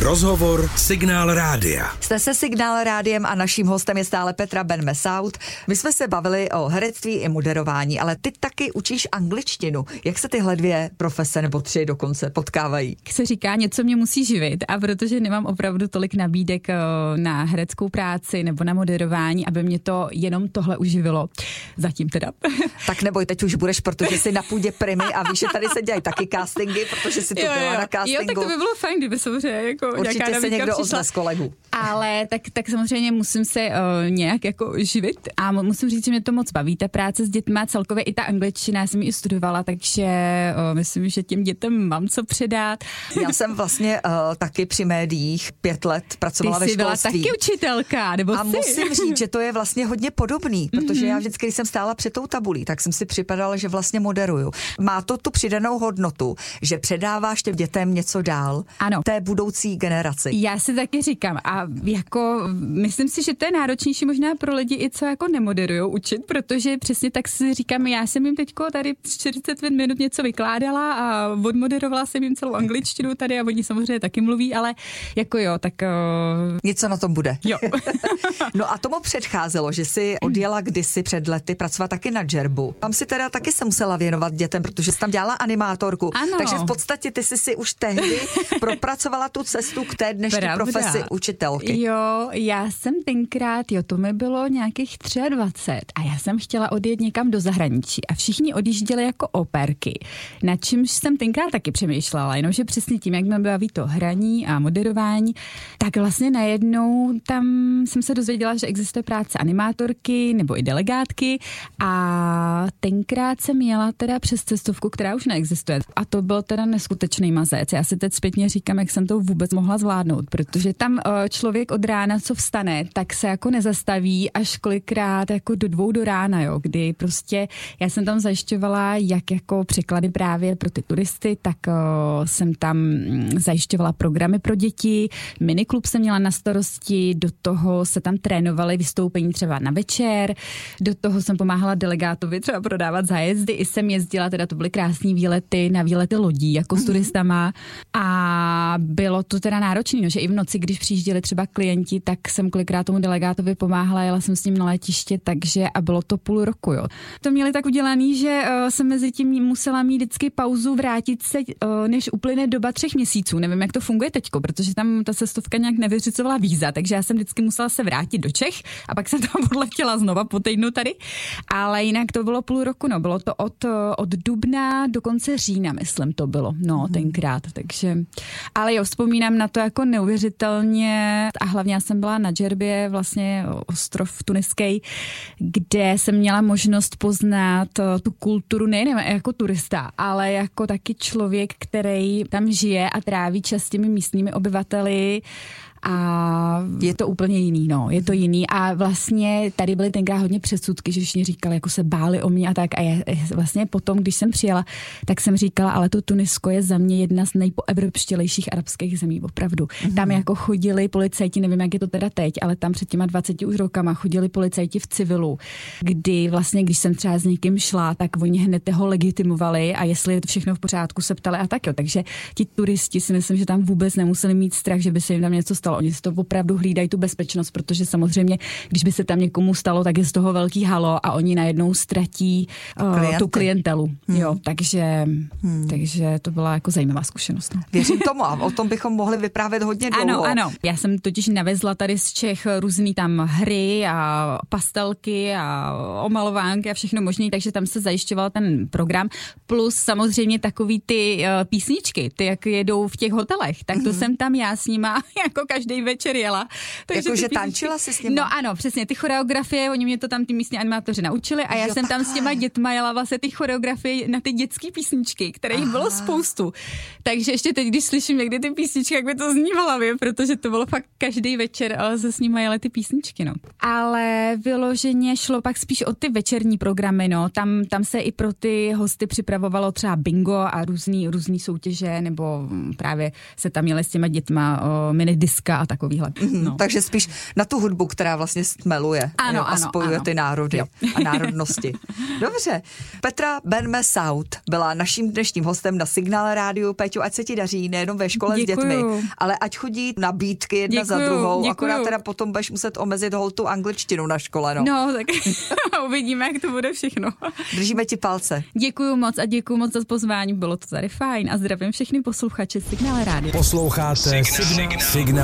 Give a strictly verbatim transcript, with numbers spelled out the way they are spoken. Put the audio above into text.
Rozhovor Signál Rádia. Jste se Signál Rádiem a naším hostem je stále Petra Ben-Mesaud. My jsme se bavili o herectví i moderování, ale ty taky učíš angličtinu. Jak se tyhle dvě profese nebo tři dokonce potkávají? Se říká, něco mě musí živit, a protože nemám opravdu tolik nabídek na hereckou práci nebo na moderování, aby mě to jenom tohle uživilo. Zatím teda. Tak neboj, teď už budeš, protože jsi na půdě Primy a víš, že tady se dělají taky castingy, protože jsi tu jo, byla jo. na castingu. Jo, tak to by bylo fajn, kdyby samozřejmě jako určitě se někdo ozve z kolegů. Ale tak, tak samozřejmě musím se uh, nějak jako živit a musím říct, že mě to moc baví, ta práce s dětma, celkově i ta angličtina, já jsem ji studovala, takže uh, myslím, že těm dětem mám co předat. Já jsem vlastně uh, taky při médiích pět let pracovala ve školství. Ty jsi byla taky učitelka, nebo a jsi? musím říct, že to je vlastně hodně podobný, protože já vždycky, když jsem stála před tou tabulí, tak jsem si připadala, že vlastně moderuju. Má to tu přidanou hodnotu, že předáváš těm dětem něco dál, ano, té budoucí generaci. Já si taky říkám a jako myslím si, že to je náročnější možná pro lidi i co jako nemoderujou učit, protože přesně tak si říkám, já jsem jim teďko tady čtyřicet pět minut něco vykládala a odmoderovala jsem jim celou angličtinu tady a oni samozřejmě taky mluví, ale jako jo, tak... Uh... Něco na tom bude. Jo. No a tomu předcházelo, že jsi odjela kdysi před lety pracovat taky na džerbu. Tam si teda taky se musela věnovat dětem, protože jsi tam dělala animátorku. Ano. Takže v podstatě ty jsi si už tehdy propracovala tu cestu k té dnešní Pravda. profesi učitelky. Jo, já jsem tenkrát, jo, to mi bylo nějakých dvacet tři a já jsem chtěla odjet někam do zahraničí a všichni odjížděli jako operky, nad čímž jsem tenkrát taky přemýšlela, jenomže přesně tím, jak mě baví to hraní a moderování, tak vlastně najednou tam jsem se dozvěděla, že existuje práce animátorky nebo i delegátky a tenkrát jsem jela teda přes cestovku, která už neexistuje a to byl teda neskutečný mazec. Já si teď zpětně říkám, jak jsem to vůbec mohla zvládnout, protože tam člověk od rána, co vstane, tak se jako nezastaví až kolikrát jako do dvou do rána, jo, kdy prostě já jsem tam zajišťovala jak jako překlady právě pro ty turisty, tak uh, jsem tam zajišťovala programy pro děti, miniklub jsem měla na starosti, do toho se tam trénovaly vystoupení třeba na večer, do toho jsem pomáhala delegátovi třeba prodávat zájezdy, i jsem jezdila, teda to byly krásný výlety na výlety lodí jako s turistama a bylo to teda náročné, že i v noci, když přijížděli třeba klienti, tak jsem kolikrát tomu delegátovi pomáhala, jela jsem s ním na letiště, takže a bylo to půl roku, jo. To měli tak udělaný, že uh, jsem mezi tím musela mít vždycky pauzu, vrátit se, uh, než uplyne doba třech měsíců. Nevím, jak to funguje teďko, protože tam ta cestovka nějak nevyřizovala víza, takže já jsem vždycky musela se vrátit do Čech a pak jsem tam odletěla znova po týdnu tady. Ale jinak to bylo půl roku, no. Bylo to od, od dubna do konce října, myslím, to bylo, no, hmm. tenkrát, takže. Ale jo, vzpomínám na to jako neuvěřitelně a hlavně já jsem byla na džerbě, vlastně ostrov tuniský, kde jsem měla možnost poznat tu kulturu nejen jako turista, ale jako taky člověk, který tam žije a tráví čas s těmi místními obyvateli. A je to úplně jiný, no, je to jiný a vlastně tady byly tenkrát hodně předsudky, že všichni říkali, jako se báli o mě a tak a je, vlastně potom, když jsem přijela, tak jsem říkala, ale to Tunisko je za mě jedna z nejpoevropštělejších arabských zemí, opravdu. Mm-hmm. Tam jako chodili policajti, nevím, jak je to teda teď, ale tam před těma dvaceti už rokama chodili policajti v civilu, kdy vlastně, když jsem třeba s někým šla, tak oni hned ho legitimovali a jestli je to všechno v pořádku, se ptali a tak jo, takže ti turisti si myslím, že tam vůbec nemuseli mít strach, že by se jim tam něco stalo. Oni si to opravdu hlídají tu bezpečnost, protože samozřejmě, když by se tam někomu stalo, tak je z toho velký halo a oni najednou ztratí uh, tu klientelu. Hmm. Jo, takže, hmm. takže to byla jako zajímavá zkušenost. No. Věřím tomu a o tom bychom mohli vyprávět hodně dlouho. Ano, ano. Já jsem totiž navezla tady z Čech různý tam hry a pastelky a omalovánky a všechno možné, takže tam se zajišťoval ten program. Plus samozřejmě takový ty uh, písničky, ty jak jedou v těch hotelech, tak to hmm. jsem tam já s nima jako každý večer jela. Jakože tančila si s nimi? No ano, přesně, ty choreografie, oni mě to tam ty místní animátoři naučili a já jo, jsem takhle. Tam s těma dětma jela vlastně ty choreografie na ty dětské písničky, kterých bylo spoustu. Takže ještě teď, když slyším někdy ty písničky, jak by to zní v hlavě, protože to bylo fakt každý večer, ale se s nimi jeli ty písničky, no. Ale vyloženě šlo pak spíš o ty večerní programy, no. Tam, tam se i pro ty hosty připravovalo třeba bingo a různý, různý soutěže, nebo právě se tam jeli s těma dětma o, mini diska muzika a takovýhle. Mm-hmm. No. Takže spíš na tu hudbu, která vlastně stmeluje ano, jo, a ano, spojuje ano. ty národy jo. a národnosti. Dobře. Petra Benme-Saut byla naším dnešním hostem na Signál rádiu. Peťo, ať se ti daří nejenom ve škole Děkuju. s dětmi, ale ať chodí nabídky jedna Děkuju, za druhou. děkuju. Akorát teda potom budeš muset omezit hol tu angličtinu na škole. No, no tak uvidíme, jak to bude všechno. Držíme ti palce. Děkuju moc a děkuju moc za pozvání, bylo to tady fajn a zdravím všechny posluchače Signál rádia. Posloucháte Signál. Signál.